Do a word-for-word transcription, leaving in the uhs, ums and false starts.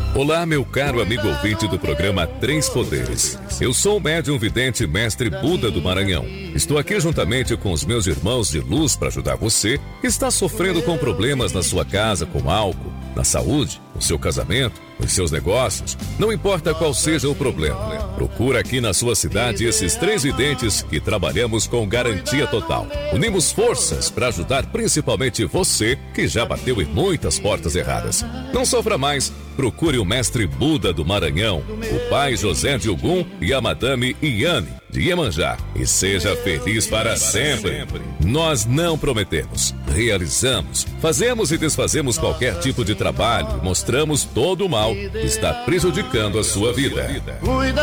Olá, meu caro amigo ouvinte do programa Três Poderes. Eu sou o médium vidente Mestre Buda do Maranhão. Estou aqui juntamente com os meus irmãos de luz para ajudar você que está sofrendo com problemas na sua casa, com álcool, na saúde, no seu casamento, nos seus negócios. Não importa qual seja o problema. Procura aqui na sua cidade esses três videntes que trabalhamos com garantia total. Unimos forças para ajudar principalmente você que já bateu em muitas portas erradas. Não sofra mais. Procure o Mestre Buda do Maranhão, o Pai José de Ogum e a Madame Iane de Iemanjá e seja feliz para sempre. Nós não prometemos, realizamos, fazemos e desfazemos qualquer tipo de trabalho e mostramos todo o mal que está prejudicando a sua vida.